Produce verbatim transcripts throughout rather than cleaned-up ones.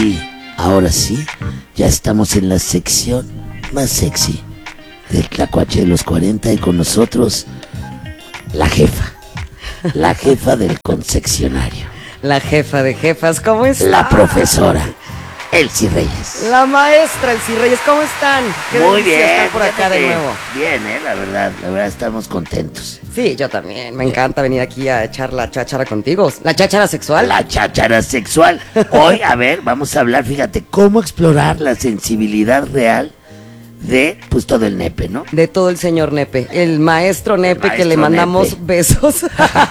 sí, ahora sí, ya estamos en la sección más sexy del Tlacuache de los cuarenta y con nosotros la jefa, la jefa del confeccionario. La jefa de jefas, ¿cómo está? La profesora Elsie Reyes. La maestra Elsie Reyes, ¿cómo están? Qué Muy delicia bien, estar por acá de bien, nuevo. Bien, eh, la verdad, la verdad estamos contentos. Sí, yo también, me encanta venir aquí a echar la cháchara contigo. La cháchara sexual. La cháchara sexual. Hoy, a ver, vamos a hablar, fíjate, cómo explorar la sensibilidad real de, pues, todo el nepe, ¿no? De todo el señor Nepe, el maestro Nepe, maestro que le mandamos Nepe. besos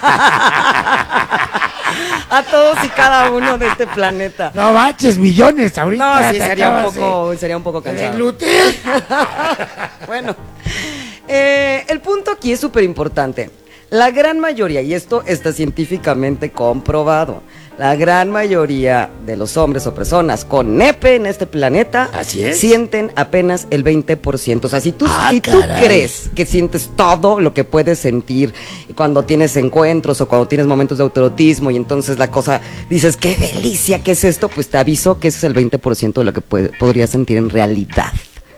a todos y cada uno de este planeta. No manches, millones ahorita. No, sí, te sería un acabas poco, sería un poco de- de cansado. gluten. Bueno, eh, el punto aquí es súper importante. La gran mayoría, y esto está científicamente comprobado, la gran mayoría de los hombres o personas con nepe en este planeta Así es. sienten apenas el veinte por ciento. O sea, si tú, Ah, si tú caray. crees que sientes todo lo que puedes sentir cuando tienes encuentros o cuando tienes momentos de autoerotismo y entonces la cosa dices, qué delicia, ¿qué es esto? Pues te aviso que ese es el veinte por ciento de lo que puede- podrías sentir en realidad.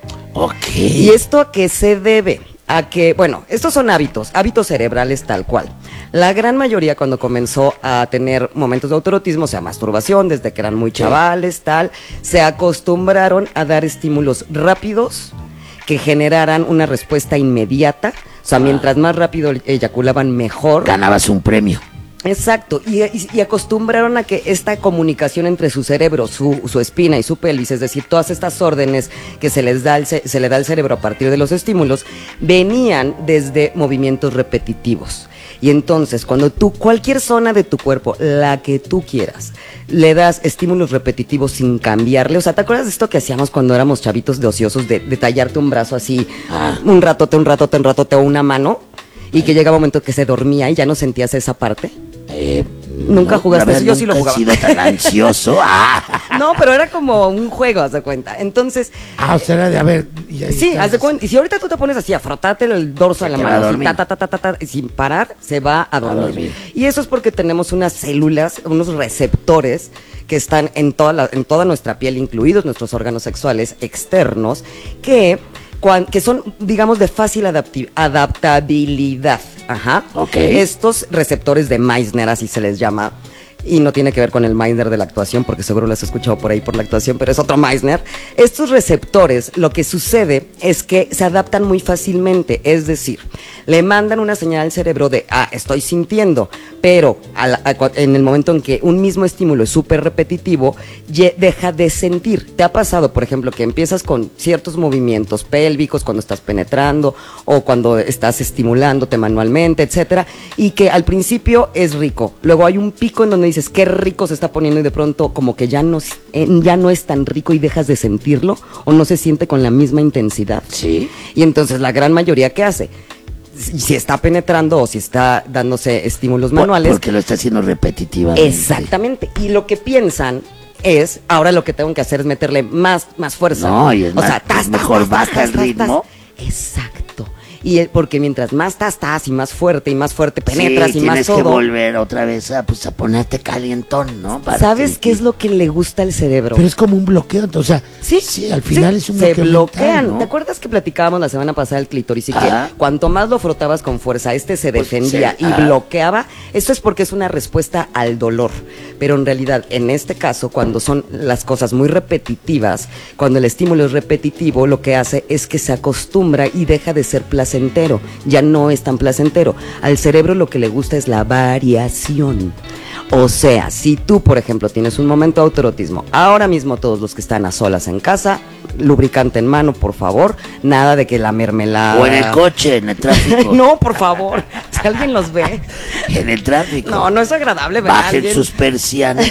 Ok. ¿Y esto a qué se debe? A que, bueno, estos son hábitos, hábitos cerebrales tal cual. La gran mayoría cuando comenzó a tener momentos de autoerotismo, o sea, masturbación, desde que eran muy chavales, tal, se acostumbraron a dar estímulos rápidos que generaran una respuesta inmediata. O sea, mientras más rápido eyaculaban, mejor. Ganabas un premio. Exacto, y, y- y acostumbraron a que esta comunicación entre su cerebro, su, su espina y su pelvis, es decir, todas estas órdenes que se les da al ce- se le da al cerebro a partir de los estímulos, venían desde movimientos repetitivos. Y entonces, cuando tú, cualquier zona de tu cuerpo, la que tú quieras, le das estímulos repetitivos sin cambiarle, o sea, ¿te acuerdas de esto que hacíamos cuando éramos chavitos de ociosos, de, de tallarte un brazo así, Ah. un ratote, un ratote, un ratote o una mano? Y que llegaba un momento que se dormía y ya no sentías esa parte. Eh, ¿Nunca no, jugaste la verdad, eso? Yo sí lo nunca he jugaba. sido tan ansioso. Ah. No, pero era como un juego, haz de cuenta. Entonces, Ah, o sea, era de, a ver. y ahí sí, está. haz de cuenta. Y si ahorita tú te pones así a frotarte el dorso a la te va a mano, así, dormir. ta, ta, ta, ta, ta, ta, y sin parar, se va a dormir. dormir. Y eso es porque tenemos unas células, unos receptores que están en toda, la- en toda nuestra piel, incluidos nuestros órganos sexuales externos, que, cuan- que son, digamos, de fácil adapti- adaptabilidad. Ajá. Ok. Estos receptores de Meissner, así se les llama, y no tiene que ver con el Meissner de la actuación, porque seguro lo has escuchado por ahí por la actuación, pero es otro Meissner. Estos receptores, lo que sucede es que se adaptan muy fácilmente, es decir, le mandan una señal al cerebro de, ah, estoy sintiendo, pero a la- a cua- en el momento en que un mismo estímulo es súper repetitivo, ye- deja de sentir. ¿Te ha pasado, por ejemplo, que empiezas con ciertos movimientos pélvicos cuando estás penetrando o cuando estás estimulándote manualmente, etcétera, y que al principio es rico, luego hay un pico en donde dices, qué rico se está poniendo y de pronto como que ya no, s- eh, ya no es tan rico y dejas de sentirlo o no se siente con la misma intensidad? Sí. Y entonces la gran mayoría, ¿qué hace? Si si está penetrando o si está dándose estímulos Por- manuales, Porque lo está haciendo repetitivamente. exactamente. Y lo que piensan es, ahora lo que tengo que hacer es meterle más, más fuerza. No, y es o más- sea, es tas, tas, mejor tas, baja tas, el tas, tas. ritmo. Exacto. Y el- porque mientras más tas, tas y más fuerte y más fuerte penetras Sí, y más tienes todo. que volver otra vez a, pues, a ponerte calientón, ¿no? Para ¿Sabes sentir. qué es lo que le gusta al cerebro? Pero es como un bloqueo, o sea, Sí, sí, al final sí, es un se bloqueo bloquean. mental, ¿no? ¿Te acuerdas que platicábamos la semana pasada del clítoris y Ajá. que cuanto más lo frotabas con fuerza, este se Pues, defendía sí, y ajá. bloqueaba? Esto es porque es una respuesta al dolor. Pero en realidad, en este caso, cuando son las cosas muy repetitivas, cuando el estímulo es repetitivo, lo que hace es que se acostumbra y deja de ser placentero. Ya no es tan placentero. Al cerebro lo que le gusta es la variación. O sea, si tú, por ejemplo, tienes un momento de autoerotismo, ahora mismo todos los que están a solas en casa, lubricante en mano, por favor, nada de que la mermelada... O en el coche, en el tráfico. No, por favor, si alguien los ve. En el tráfico. No, no es agradable ver a Bajen alguien. sus persianas.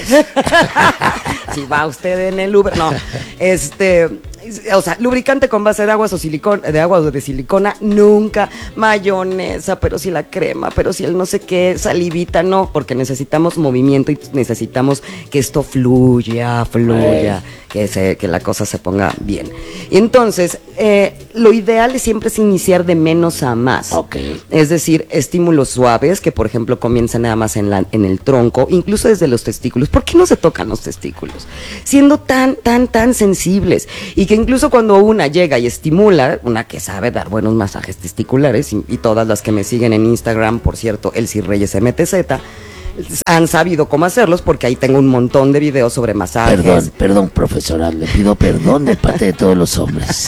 Si va usted en el Uber, no, este, o sea, lubricante con base de aguas o silicona, de agua o de silicona, nunca, mayonesa, pero si la crema, pero si el no sé qué, salivita, no, porque necesitamos movimiento y necesitamos que esto fluya, fluya, que, se, que la cosa se ponga bien. Y entonces, eh, lo ideal es siempre es iniciar de menos a más. Ok. Es decir, estímulos suaves, que por ejemplo comienzan nada más en, la, en el tronco, incluso desde los testículos. ¿Por qué no se tocan los testículos? Siendo tan, tan, tan sensibles. Y que incluso cuando una llega y estimula, una que sabe dar buenos masajes testiculares, y, y todas las que me siguen en Instagram, por cierto, Elsie Reyes M T Z, han sabido cómo hacerlos porque ahí tengo un montón de videos sobre masajes. Perdón, perdón, profesora, le pido perdón de parte de todos los hombres.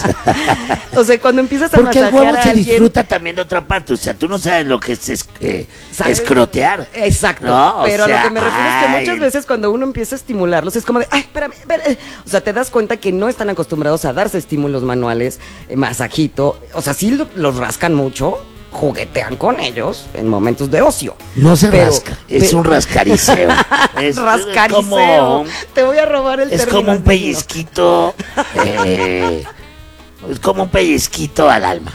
O sea, cuando empiezas a Porque el masajear huevo a se alguien, disfruta también de otra parte, o sea, tú no sabes lo que es, es eh, ¿sabes? escrotear. Exacto, No, o pero a sea, lo que me refiero es que ay. muchas veces cuando uno empieza a estimularlos es como de, ay, espérame, espérame. O sea, te das cuenta que no están acostumbrados a darse estímulos manuales, eh, masajito, o sea, sí lo- los rascan mucho, juguetean con ellos en momentos de ocio. No se Pero- rasca, es pero- un rascariceo. Es, Rascariceo. Es como, Te voy a robar el es término. como un Dino. pellizquito, eh, es como un pellizquito al alma.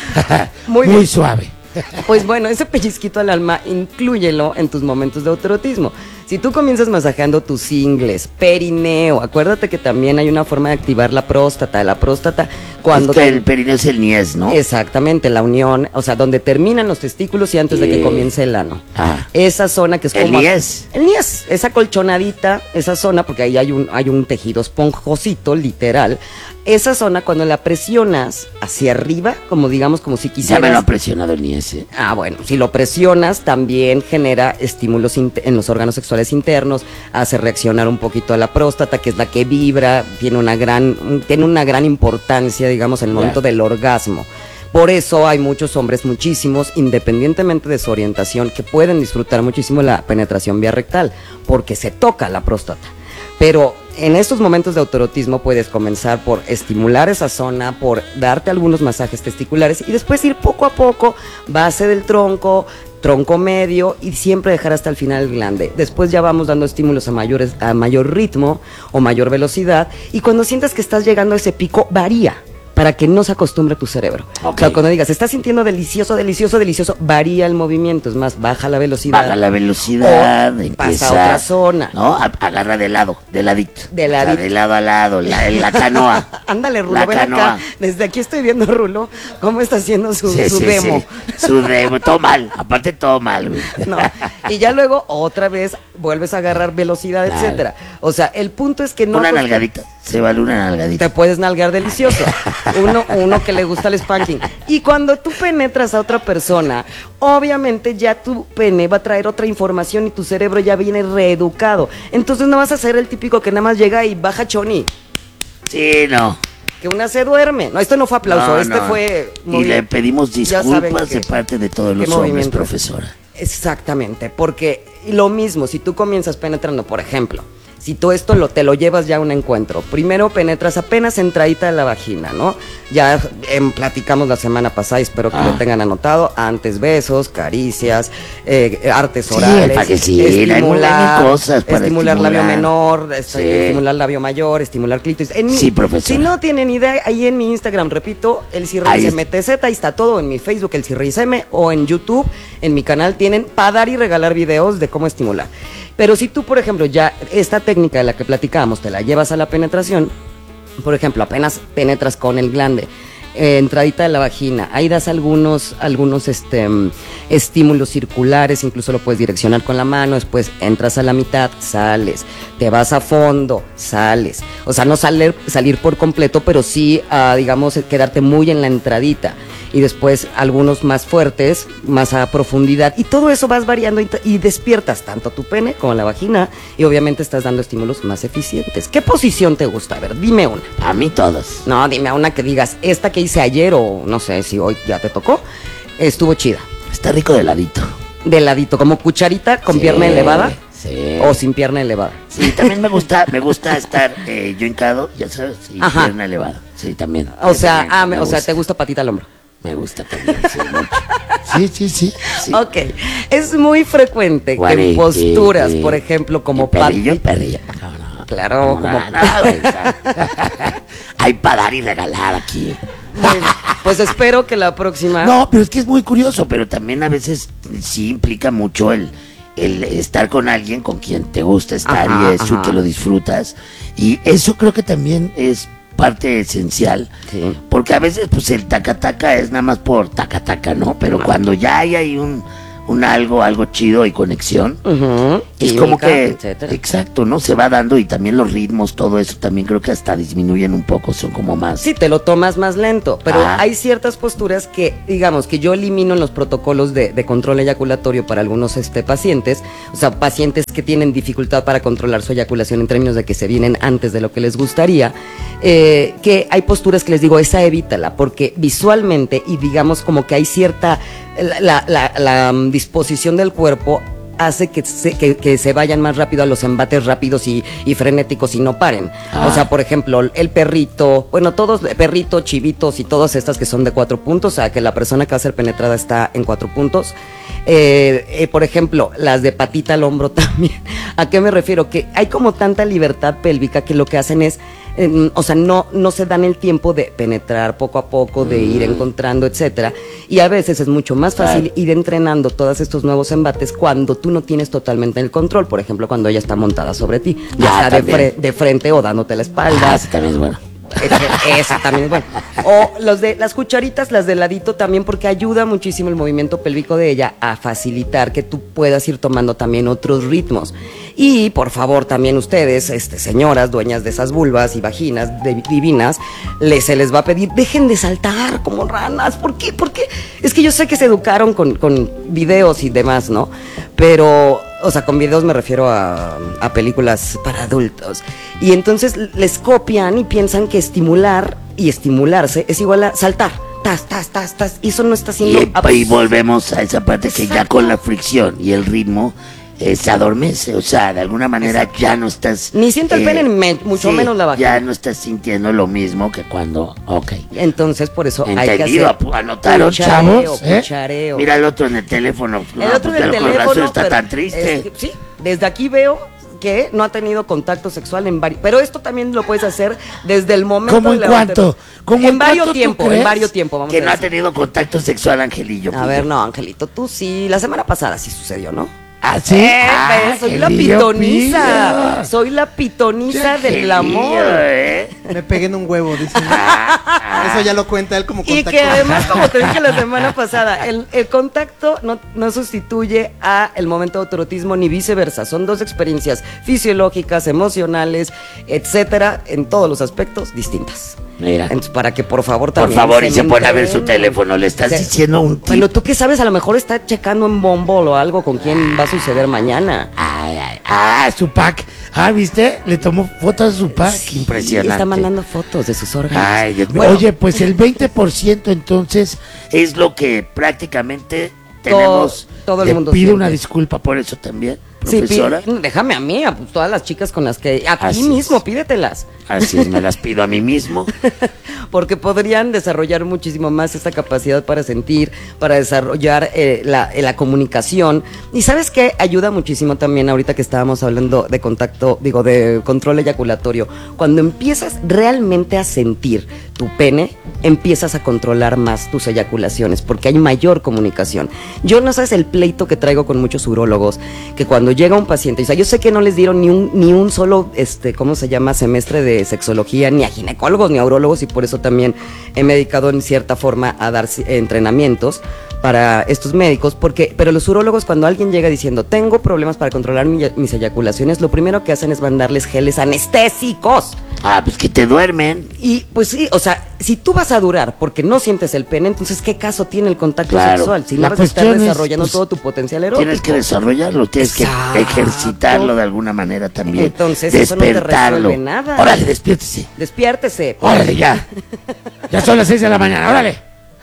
Muy Muy bien. suave. Pues bueno, ese pellizquito al alma, inclúyelo en tus momentos de autoerotismo. Si tú comienzas masajeando tus ingles, perineo, acuérdate que también hay una forma de activar la próstata. La próstata, cuando... Es que te- el perineo es el niés, ¿no? Exactamente, la unión, o sea, donde terminan los testículos y antes de que Eh. comience el ano. Ah. Esa zona que es El como... niés. El niés, esa colchonadita, esa zona, porque ahí hay un, hay un tejido esponjosito, literal. Esa zona, cuando la presionas hacia arriba, como digamos, como si Ya quisieras... me lo ha presionado el niés, ¿eh? Ah, bueno, si lo presionas también genera estímulos int- en los órganos sexuales internos, hace reaccionar un poquito a la próstata, que es la que vibra, tiene una gran, tiene una gran importancia, digamos, en el momento Ya. del orgasmo. Por eso hay muchos hombres, muchísimos, independientemente de su orientación, que pueden disfrutar muchísimo la penetración vía rectal, porque se toca la próstata. Pero en estos momentos de autoerotismo puedes comenzar por estimular esa zona, por darte algunos masajes testiculares y después ir poco a poco, base del tronco, tronco medio y siempre dejar hasta el final el glande. Después ya vamos dando estímulos a, mayores, a mayor ritmo o mayor velocidad y cuando sientas que estás llegando a ese pico, varía. Para que no se acostumbre tu cerebro. Ok. O sea, cuando digas, estás sintiendo delicioso, delicioso, delicioso, varía el movimiento. Es más, baja la velocidad. Baja la velocidad, O empieza, pasa a otra zona. ¿no? A- agarra de lado, de ladito. De O sea, ladito. de lado a lado, la, la canoa. Ándale, Rulo, La ven canoa. acá. Desde aquí estoy viendo, Rulo, cómo está haciendo su, Sí, su sí, demo. sí. Su demo, todo mal, aparte todo mal, güey. No. Y ya luego, otra vez, vuelves a agarrar velocidad, Claro. etcétera. O sea, el punto es que no... Una acostum- nalgadita, se vale una nalgadita. Te puedes nalgar delicioso. Uno, uno que le gusta el spanking. Y cuando tú penetras a otra persona, obviamente ya tu pene va a traer otra información y tu cerebro ya viene reeducado. Entonces no vas a ser el típico que nada más llega y baja choni. Sí, no. Que una se duerme. No, esto no fue aplauso, No, este no. fue... Y le pedimos Ya saben disculpas que- de parte de todos qué los hombres, movimiento. profesora. Exactamente, porque lo mismo, si tú comienzas penetrando, por ejemplo, si tú esto lo, te lo llevas ya a un encuentro, primero penetras apenas entradita de la vagina, ¿no? Ya em, platicamos la semana pasada, y espero que Ah. lo tengan anotado, antes besos, caricias, eh, artes Sí, orales, para que sí, hay muy- hay cosas para estimular labio estimular. menor, este, Sí. estimular labio mayor, estimular clítoris. En mi- Sí, profesora. Si no tienen idea, ahí en mi Instagram, repito, el Ahí es- M T Z, ahí está todo, en mi Facebook, el Cirreyes M, o en YouTube, en mi canal, tienen para dar y regalar videos de cómo estimular. Pero si tú, por ejemplo, ya esta técnica de la que platicábamos, te la llevas a la penetración, por ejemplo, apenas penetras con el glande, eh, entradita de la vagina, ahí das algunos, algunos este, mm, estímulos circulares, incluso lo puedes direccionar con la mano, después entras a la mitad, sales, te vas a fondo, sales. O sea, no salir, salir por completo, pero sí, ah, digamos, quedarte muy en la entradita. Y después algunos más fuertes, más a profundidad. Y todo eso vas variando y, y despiertas tanto tu pene como la vagina. Y obviamente estás dando estímulos más eficientes. ¿Qué posición te gusta? A ver, dime una. A mí todas. No, dime una que digas, esta que hice ayer o no sé si hoy ya te tocó, estuvo chida. Está rico de ladito. De ladito, como cucharita con Sí, pierna elevada Sí. o sin pierna elevada. Sí, también me gusta, me gusta estar eh, yo hincado, ya sabes, y Ajá. pierna elevada. Sí, también. O Eso sea, me- ah, me me- o sea, gusta. te gusta patita al hombro. Me gusta también, sí, mucho. Sí, sí, sí. Sí. Ok, es muy frecuente Bueno, que y- en posturas, y- por ejemplo, como y perrillo, patita. perrillo. No, no, Claro, no, como- no, no, güey, o sea, hay para dar y regalar aquí. Bueno, pues espero que la próxima. No, pero es que es muy curioso. Pero también a veces sí implica mucho el, el estar con alguien con quien te gusta estar Ajá, y eso, ajá. que lo disfrutas. Y eso creo que también es parte esencial, Sí. porque a veces pues el taca-taca es nada más por taca-taca, ¿no? Pero cuando ya hay, hay un, un algo, algo chido y conexión, Ujú, es química, como que, etcétera. exacto, ¿no? Se va dando y también los ritmos, todo eso también creo que hasta disminuyen un poco, son como más... Sí, te lo tomas más lento, pero Ah. hay ciertas posturas que, digamos, que yo elimino en los protocolos de, de control eyaculatorio para algunos este, pacientes, o sea, pacientes que tienen dificultad para controlar su eyaculación en términos de que se vienen antes de lo que les gustaría, eh, que hay posturas que les digo, esa evítala, porque visualmente y digamos como que hay cierta, la, la, la, la, um, disposición del cuerpo hace que se, que, que se vayan más rápido a los embates rápidos y, y frenéticos y no paren. Ah. O sea, por ejemplo, el perrito, bueno, todos, perrito, chivitos y todas estas que son de cuatro puntos, o sea, que la persona que va a ser penetrada está en cuatro puntos. Eh, eh, por ejemplo, las de patita al hombro también. ¿A qué me refiero? Que hay como tanta libertad pélvica que lo que hacen es, eh, o sea, no, no se dan el tiempo de penetrar poco a poco, de ir encontrando, etcétera. Y a veces es mucho más fácil Claro. ir entrenando todos estos nuevos embates cuando tú no tienes totalmente el control. Por ejemplo, cuando ella está montada sobre ti, ya Ah, sea de, también. fre- de frente o dándote la espalda. Ah, sí, también es bueno. Ese, ese también es bueno. O los de las cucharitas, las de ladito también, porque ayuda muchísimo el movimiento pélvico de ella a facilitar que tú puedas ir tomando también otros ritmos. Y por favor, también ustedes, este, señoras, dueñas de esas vulvas y vaginas de- divinas, les, se les va a pedir, dejen de saltar como ranas. ¿Por qué? Porque es que yo sé que se educaron con, con videos y demás, ¿no? Pero, o sea, con videos me refiero a, a películas para adultos. Y entonces les copian y piensan que estimular y estimularse es igual a saltar. Tas, tas, tas, tas. Y eso no está haciendo... Y, y volvemos a esa parte que ya con la fricción y el ritmo eh, se adormece, o sea, de alguna manera ya no estás... Ni siento el pene, ni me- mucho sí, menos la vagina. Ya no estás sintiendo lo mismo que cuando... Ok. Entonces, por eso hay que Entendido, hacer... ap- anotaron, cuchareo, chavos, ¿eh? cuchareo. Mira el otro en el teléfono. El otro pues, del con razón teléfono... está pero tan triste. es que- sí, desde aquí veo que no ha tenido contacto sexual en varios... Pero esto también lo puedes hacer desde el momento... ¿Cómo en de levantarte- cuánto? ¿Cómo en en varios cuánto tú tiempo, en crees? varios tiempo, vamos Que a no ha decir. tenido contacto sexual, Angelillo. A ver, no, Angelito, tú sí. La semana pasada sí sucedió, ¿no? ¿Ah, sí? Eh, Ah, ves, soy la Angelillo, pitoniza. pilla. Soy la pitoniza del Angelillo, amor. ¿eh? Me pegué en un huevo, dice. Eso ya lo cuenta él como Y contacto. que además, como te dije la semana pasada, el, el contacto no, no sustituye a el momento de autoerotismo ni viceversa. Son dos experiencias fisiológicas, emocionales, etcétera, en todos los aspectos distintas. Mira. Entonces, para que por favor Por también. favor, y se me pone a ver su entrenen. teléfono. Le estás Se- diciendo un tip. Bueno, tú qué sabes, a lo mejor está checando en Bumble o algo con quién va a suceder mañana. Ay, ay, Ah, su pack. Ah, ¿viste? Le tomó fotos a su pack. qué impresionante. Está mandando fotos de sus órganos. Ay, Dios mío. Oye, pues el veinte por ciento entonces Es lo que prácticamente tenemos. todo el Le mundo pido siente. una disculpa por eso también, Sí, profesora. pi- déjame a mí, a pues, todas las chicas con las que... A ti Así mismo, es. pídetelas. Así es, me las pido a mí mismo. Porque podrían desarrollar muchísimo más esta capacidad para sentir, para desarrollar eh, la, eh, la comunicación. Y ¿sabes qué? Ayuda muchísimo también ahorita que estábamos hablando de contacto, digo, de control eyaculatorio. Cuando empiezas realmente a sentir tu pene, empiezas a controlar más tus eyaculaciones, porque hay mayor comunicación. Yo no sabes el pleito que traigo con muchos urólogos, que cuando llega un paciente, o sea, yo sé que no les dieron ni un, ni un solo, este, ¿cómo se llama?, semestre de sexología, ni a ginecólogos, ni a urólogos, y por eso también he medicado en cierta forma a dar ci- entrenamientos para estos médicos, porque, pero los urólogos, cuando alguien llega diciendo, tengo problemas para controlar mi- mis eyaculaciones, lo primero que hacen es mandarles geles anestésicos. Ah, pues que te duermen. Y pues sí, o sea, si tú vas a durar porque no sientes el pene, entonces ¿qué caso tiene el contacto Claro. sexual? Si no La vas a estar cuestión es, desarrollando pues, todo tu potencial erótico. Tienes que desarrollarlo, tienes Exacto. que ejercitarlo de alguna manera también. Entonces, eso no te despertarlo. resuelve nada. Órale, despiértese. Despiértese. órale ya. Ya son las seis de la mañana, órale.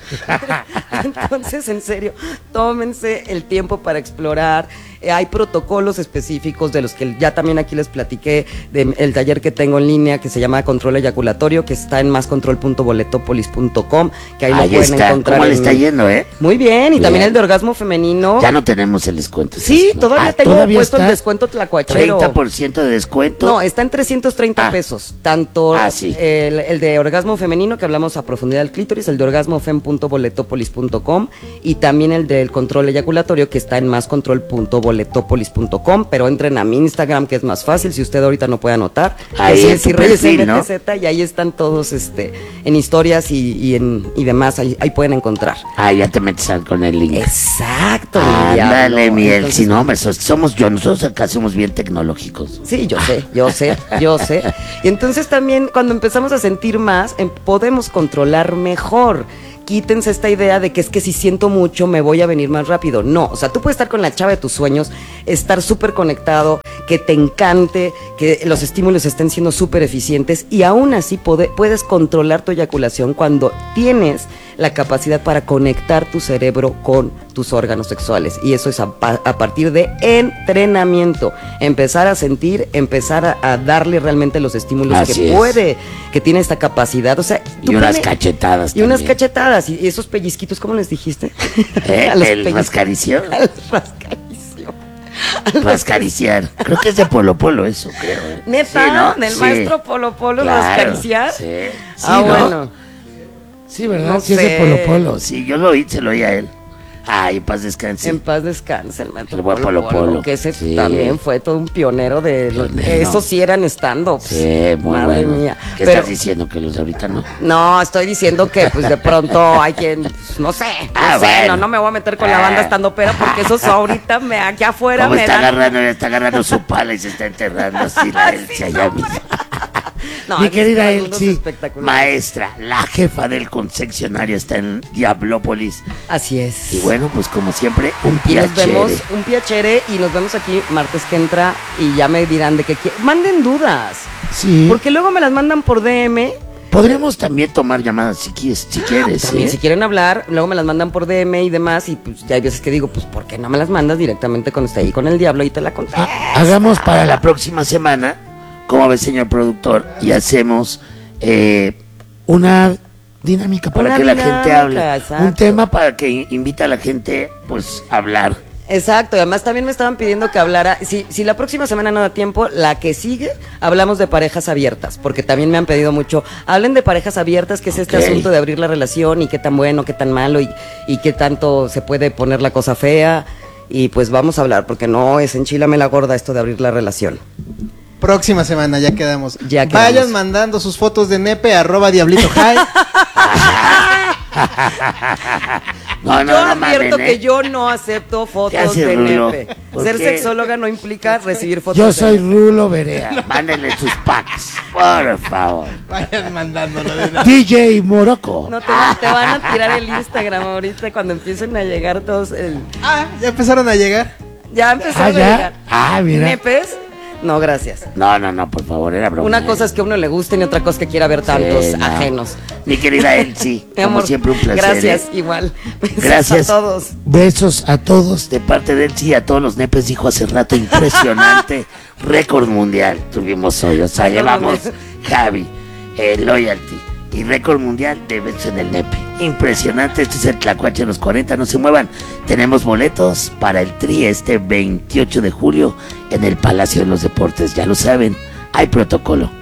Entonces, en serio, tómense el tiempo para explorar. Eh, hay protocolos específicos de los que ya también aquí les platiqué del taller que tengo en línea que se llama Control Eyaculatorio, que está en más control punto boletopolis punto com, que ahí, Ahí lo pueden está. encontrar. ¿Cómo le en- está yendo, eh? Muy bien, y Bien. también el de orgasmo femenino. Ya no tenemos el descuento. Sí, ¿no? todavía Ah, tengo ¿todavía puesto está? el descuento tlacuachero. treinta por ciento de descuento. No, está en trescientos treinta Ah. pesos. Tanto Ah, sí. el, el de orgasmo femenino, que hablamos a profundidad del clítoris, el de orgasmofem punto boletopolis punto com, y también el del control eyaculatorio, que está en más control punto boletopolis punto com, pero entren a mi Instagram, que es más fácil, si usted ahorita no puede anotar. Ahí es en tu Ceci Reyes perfil, M ¿no? T Z, y ahí están todos este, en historias y, y, en, y demás, ahí, ahí pueden encontrar. Ah, ya te metes al- con el link. Exacto, mi Ándale, diablo. miel. Entonces, Si no, hombre, so- somos yo, nosotros acá somos bien tecnológicos. sí, yo sé, yo sé, yo sé. Y entonces también cuando empezamos a sentir más, em- podemos controlar mejor. Quítense esta idea de que es que si siento mucho me voy a venir más rápido. No, o sea, tú puedes estar con la chava de tus sueños, estar súper conectado, que te encante, que los estímulos estén siendo súper eficientes y aún así pode- puedes controlar tu eyaculación cuando tienes la capacidad para conectar tu cerebro con tus órganos sexuales. Y eso es a, pa- a partir de entrenamiento. Empezar a sentir, empezar a, a darle realmente los estímulos Así que es. puede, que tiene esta capacidad. O sea, Y unas pone- cachetadas Y unas también. cachetadas. Y esos pellizquitos, ¿cómo les dijiste? ¿Eh? A los El pellizquitos. rascaricio. A los rascaricio. Rascariciar. Creo que es de Polo Polo eso, creo. ¿eh? Neta, Sí, ¿no? del Sí. maestro Polo Polo, Claro, rascariciar. Sí. Sí, Ah, ¿no? bueno. Sí, ¿verdad? No Sí, es de sé. Polo Polo. Sí, yo lo oí, se lo oí a él. Ay, en paz descanse. En paz descanse el maestro El buen Polo Polo. que ese Sí. también fue todo un pionero de los, Pionero. eso sí eran stand-up. Sí, muy Madre bueno. mía. ¿Qué Pero- estás diciendo? Que los de ahorita no. No, estoy diciendo que pues de pronto hay quien, pues, no sé, no Ah, sé, bueno. no, no me voy a meter con la Ah. banda estando pera porque esos ahorita me aquí afuera ¿Cómo me está dan. agarrando? Está agarrando su pala y se está enterrando así la Elsie allá mismo. No, Mi hay querida algunos Elsie, espectaculares. Maestra, la jefa del concesionario está en Diablópolis. Así es. Y bueno, pues como siempre, un Y nos piacere. vemos, un piacere, y nos vemos aquí martes que entra y ya me dirán de qué quieren. Manden dudas, Sí. porque luego me las mandan por D M. Podríamos también tomar llamadas si quieres. Si quieres También ¿eh? si quieren hablar, luego me las mandan por D M y demás, y pues ya hay veces que digo, pues ¿por qué no me las mandas directamente cuando esté ahí con el diablo y te la conté? Ah, hagamos para la próxima semana, como ve, señor productor, y hacemos eh, Una dinámica para Una que la dinámica, gente hable. exacto. Un tema para que in- invita a la gente, pues, a hablar. Exacto, y además también me estaban pidiendo que hablara, si, si la próxima semana no da tiempo, la que sigue, hablamos de parejas abiertas, porque también me han pedido mucho, hablen de parejas abiertas, que es este Ok. asunto de abrir la relación y qué tan bueno, qué tan malo y, y qué tanto se puede poner la cosa fea, y pues vamos a hablar, porque no es enchilame la gorda esto de abrir la relación. Próxima semana ya quedamos. Ya quedamos. Vayan mandando sus fotos de nepe arroba diablito high. No, no, yo no advierto mamen, que ¿eh? yo no acepto ¿Qué fotos hace, de Rulo? nepe. ¿Por Ser qué? sexóloga no implica recibir fotos Yo de soy nepe. Rulo Berea. Mándenle sus packs, por favor. Vayan mandándolo de una- D J Morocco. No, te, te van a tirar el Instagram ahorita cuando empiecen a llegar todos el... Ah, ya empezaron a llegar. Ya empezaron Ah, a ya. llegar. Ah, mira. ¿Nepes? No, gracias. No, no, no, por favor, era broma. Una ¿eh? cosa es que a uno le guste y otra cosa es que quiera ver tantos Sí, no. ajenos. Mi querida Elsie, Mi como amor, siempre, un placer. Gracias, ¿eh? igual. Besos Gracias. a todos. Besos a todos. De parte de Elsie, a todos los nepes, dijo hace rato, impresionante. Récord mundial tuvimos hoy. O sea, Récord llevamos mundial. Javi, eh, Loyalty y récord mundial de besos en el nepe. Impresionante. Este es el Tlacuache de los cuarenta. No se muevan. Tenemos boletos para el Tri este veintiocho de julio en el Palacio de los Deportes. Ya lo saben, hay protocolo.